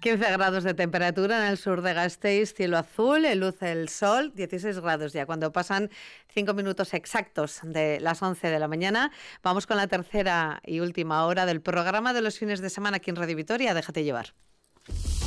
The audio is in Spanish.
15 grados de temperatura en el sur de Gasteiz, cielo azul, luce el sol, 16 grados ya. Cuando pasan 5 minutos exactos de las 11 de la mañana, vamos con la tercera y última hora del programa de los fines de semana aquí en Radio Vitoria. Déjate llevar.